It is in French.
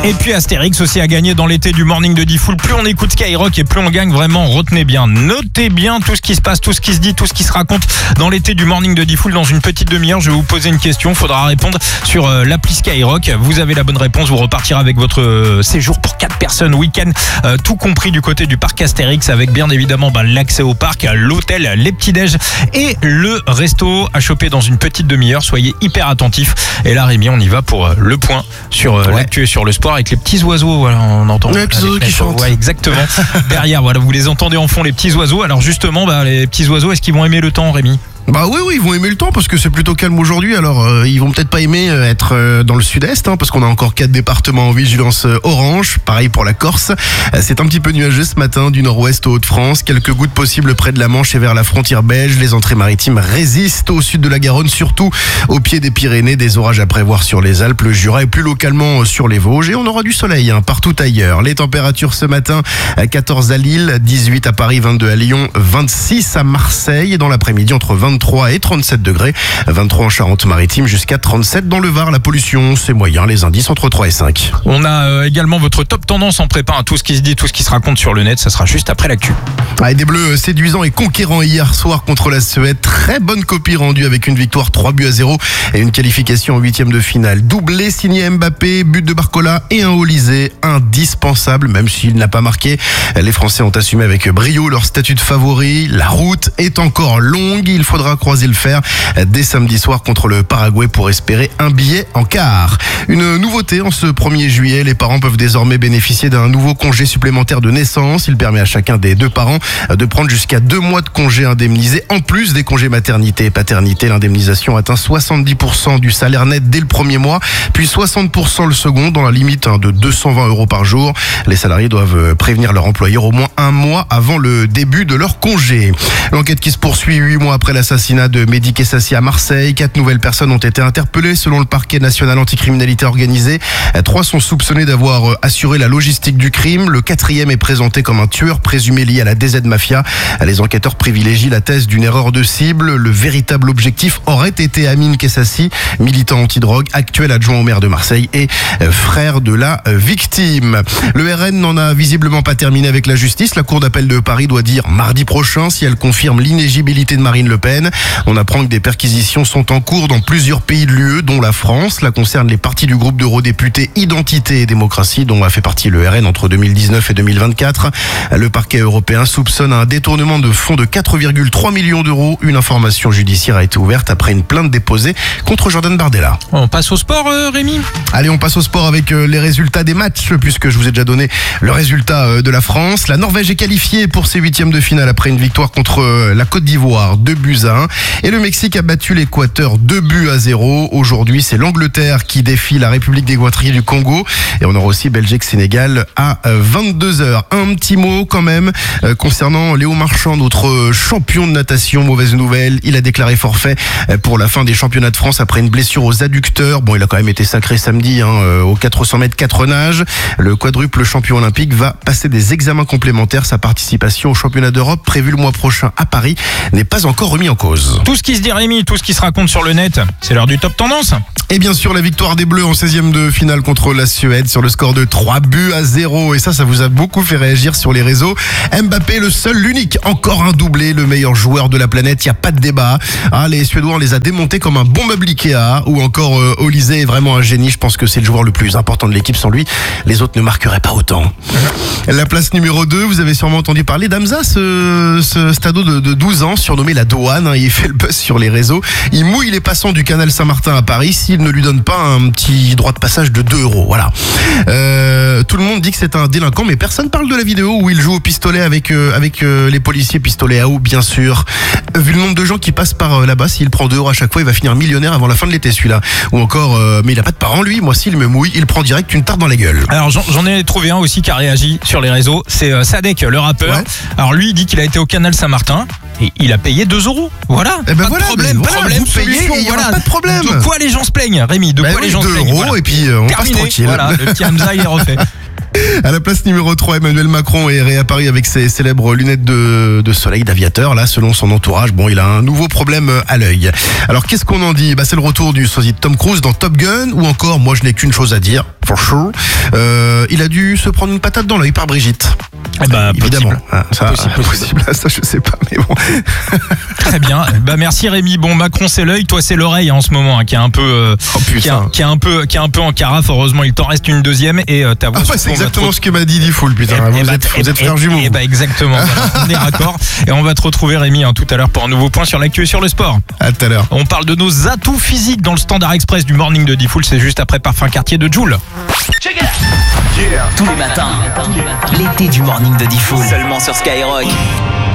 Et puis Astérix aussi a gagné dans l'été du Morning de Diffoul. Plus on écoute Skyrock et plus on gagne vraiment. Retenez bien, notez bien tout ce qui se passe, tout ce qui se dit, tout ce qui se raconte dans l'été du Morning de Diffoul. Dans une petite demi-heure, je vais vous poser une question. Faudra répondre sur l'appli Skyrock. Vous avez la bonne réponse, vous repartirez avec votre séjour pour 4 personnes week-end, tout compris du côté du parc Astérix, avec bien évidemment l'accès au parc, l'hôtel, les petits-déj et le resto à choper dans une petite demi-heure. Soyez hyper attentifs. Et là, Rémi, on y va pour le point sur l'actu et sur le sport avec les petits oiseaux. Voilà, on entend les petits oiseaux qui chantent. Ouais, exactement. Derrière, voilà, vous les entendez en fond, les petits oiseaux. Alors justement, les petits oiseaux, est-ce qu'ils vont aimer le temps, Rémi ? Bah oui, ils vont aimer le temps parce que c'est plutôt calme aujourd'hui. Alors ils vont peut-être pas aimer être dans le sud-est parce qu'on a encore 4 départements en vigilance orange. Pareil pour la Corse. C'est un petit peu nuageux ce matin du nord-ouest au Hauts-de-France. Quelques gouttes possibles près de la Manche et vers la frontière belge. Les entrées maritimes résistent au sud de la Garonne, surtout au pied des Pyrénées. Des orages à prévoir sur les Alpes, le Jura et plus localement sur les Vosges. Et on aura du soleil partout ailleurs. Les températures ce matin, 14 à Lille, 18 à Paris, 22 à Lyon, 26 à Marseille. Et dans l'après-midi, entre 23 et 37 degrés, 23 en Charente-Maritime jusqu'à 37 dans le Var. La pollution, c'est moyen, les indices entre 3 et 5. On a également votre top tendance en prépa, tout ce qui se dit, tout ce qui se raconte sur le net, ça sera juste après l'actu. Des Bleus séduisants et conquérants hier soir contre la Suède. Très bonne copie rendue avec une victoire 3-0 et une qualification en 8e de finale. Doublé signé Mbappé, but de Barcola et un Olysée indispensable, même s'il n'a pas marqué. Les Français ont assumé avec brio leur statut de favori. La route est encore longue, il faudra croiser le fer dès samedi soir contre le Paraguay pour espérer un billet en quart. Une nouveauté en ce 1er juillet, les parents peuvent désormais bénéficier d'un nouveau congé supplémentaire de naissance. Il permet à chacun des 2 parents de prendre jusqu'à 2 mois de congé indemnisé en plus des congés maternité et paternité. L'indemnisation atteint 70% du salaire net dès le premier mois, puis 60% le second dans la limite de 220 € par jour. Les salariés doivent prévenir leur employeur au moins 1 mois avant le début de leur congé. L'enquête qui se poursuit 8 mois après l'assassinat de Mehdi Kessassi à Marseille. 4 nouvelles personnes ont été interpellées selon le parquet national anticriminalité organisée. 3 sont soupçonnés d'avoir assuré la logistique du crime. Le 4e est présenté comme un tueur présumé lié à la DZ Mafia. Les enquêteurs privilégient la thèse d'une erreur de cible. Le véritable objectif aurait été Amine Kessassi, militant anti-drogue, actuel adjoint au maire de Marseille et frère de la victime. Le RN n'en a visiblement pas terminé avec la justice. La Cour d'appel de Paris doit dire mardi prochain si elle confirme l'inéligibilité de Marine Le Pen. On apprend que des perquisitions sont en cours dans plusieurs pays de l'UE, dont la France. Cela concerne les partis du groupe d'eurodéputés Identité et Démocratie, dont a fait partie le RN entre 2019 et 2024. Le parquet européen soupçonne un détournement de fonds de 4,3 millions d'euros. Une information judiciaire a été ouverte après une plainte déposée contre Jordan Bardella. On passe au sport, Rémi ? Allez, on passe au sport avec les résultats des matchs, puisque je vous ai déjà donné le résultat de la France. La Norvège est qualifiée pour ses 8e de finale après une victoire contre la Côte d'Ivoire, 2-1. Et le Mexique a battu l'Équateur 2-0. Aujourd'hui, c'est l'Angleterre qui défie la République d'Équatoriale du Congo. Et on aura aussi Belgique-Sénégal à 22h. Un petit mot quand même concernant Léo Marchand, notre champion de natation. Mauvaise nouvelle, il a déclaré forfait pour la fin des championnats de France après une blessure aux adducteurs. Bon, il a quand même été sacré samedi aux 400 mètres 4 nages. Le quadruple champion olympique va passer des examens complémentaires. Sa participation au championnat d'Europe prévu le mois prochain à Paris n'est pas encore remis en cause. Tout ce qui se dit, Rémi, tout ce qui se raconte sur le net, c'est l'heure du top tendance. Et bien sûr, la victoire des Bleus en 16e de finale contre la Suède sur le score de 3-0. Et ça vous a beaucoup fait réagir sur les réseaux. Mbappé, le seul, l'unique, encore un doublé, le meilleur joueur de la planète, il n'y a pas de débat. Les Suédois, on les a démontés comme un bon meuble Ikea. Ou encore Olysée est vraiment un génie. Je pense que c'est le joueur le plus important de l'équipe. Sans lui, les autres ne marqueraient pas autant. La place numéro 2, vous avez sûrement entendu parler d'Hamza, ce stado de 12 ans, surnommé la douane. Il fait le buzz sur les réseaux. Il mouille les passants du canal Saint-Martin à Paris s'il ne lui donne pas un petit droit de passage de 2 €. Voilà. Tout le monde dit que c'est un délinquant, mais personne parle de la vidéo où il joue au pistolet avec les policiers, pistolet à eau bien sûr. Vu le nombre de gens qui passent par là-bas, s'il prend 2 € à chaque fois, il va finir millionnaire avant la fin de l'été celui-là. Ou encore, mais il a pas de parents lui. Moi, s'il me mouille, il prend direct une tarte dans la gueule. Alors j'en ai trouvé un aussi qui a réagi sur les réseaux. C'est Sadek, le rappeur. Ouais. Alors lui, il dit qu'il a été au canal Saint-Martin. Et il a payé 2 €. Voilà. Et ben pas de problème, vous solution. Payez, voilà. Pas de problème. De quoi les gens se plaignent, Rémi? De quoi les gens se plaignent? 2 € et puis on passe tranquille. Voilà, le petit Hamza, il est refait. À la place numéro 3, Emmanuel Macron est réapparu avec ses célèbres lunettes de soleil d'aviateur. Là, selon son entourage, bon, il a un nouveau problème à l'œil. Alors, qu'est-ce qu'on en dit? C'est le retour du sosie de Tom Cruise dans Top Gun, ou encore, moi, je n'ai qu'une chose à dire, for sure. Il a dû se prendre une patate dans l'œil par Brigitte. Évidemment. Possible. Ça, je sais pas, mais bon. Très bien. Merci Rémi. Bon, Macron c'est l'œil, toi c'est l'oreille en ce moment, qui est un peu, qui est un peu en carafe. Heureusement, il t'en reste une deuxième et ta voix. C'est exactement ce que m'a dit Diffoul, putain. Vous êtes frères jumeaux. Exactement. Voilà, on est raccord. Et on va te retrouver Rémi tout à l'heure pour un nouveau point sur l'actu et sur le sport. À tout à l'heure. On parle de nos atouts physiques dans le Standard Express du Morning de Diffoul. C'est juste après Parfum Quartier de Joule. Tous les matins, l'été du Morning de Diffoul. Seulement sur Skyrock.